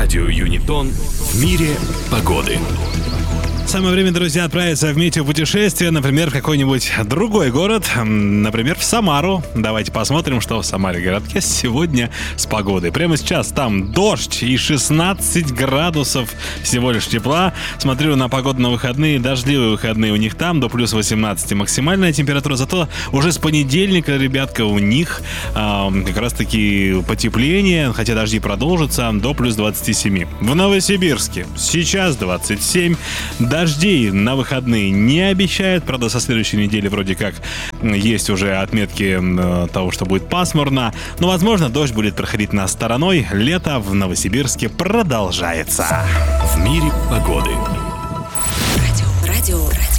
Радио Юнитон в мире погоды. Самое время, друзья, отправиться в метеопутешествие, например, в какой-нибудь другой город, например, в Самару. Давайте посмотрим, что в Самаре городке сегодня с погодой. Прямо сейчас там дождь и 16 градусов всего лишь тепла. Смотрю на погоду на выходные, дождливые выходные у них там, до плюс 18 максимальная температура. Зато уже с понедельника, ребятка, у них как раз-таки потепление, хотя дожди продолжатся, до плюс 27. В Новосибирске сейчас 27. Дождей на выходные не обещают. Правда, со следующей недели вроде как есть уже отметки того, что будет пасмурно. Но, возможно, дождь будет проходить нас стороной. Лето в Новосибирске продолжается. В мире погоды. Радио.